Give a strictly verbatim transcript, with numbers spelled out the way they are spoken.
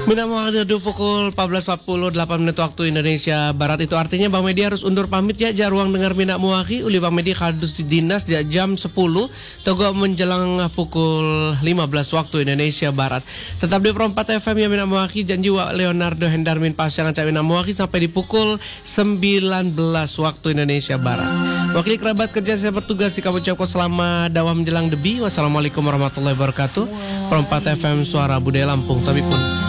Mina mau ada pukul empat belas empat puluh delapan menit waktu Indonesia Barat. Itu artinya Bang Medi harus undur pamit ya. Jar ruang dengar Mina Muaki uli Bang Medi kadus di dinas di jam sepuluh togo menjelang pukul lima belas waktu Indonesia Barat. Tetap di Perempat F M ya Mina Muaki. Janji wa Leonardo Hendarmin pasangan cak Mina Muaki sampai di pukul sembilan belas waktu Indonesia Barat. Wakil kerabat kerja saya bertugas di kamu ucapkan selama dakwah menjelang debi. Wassalamualaikum warahmatullahi wabarakatuh. Perempat F M suara budaya Lampung. Tapi pun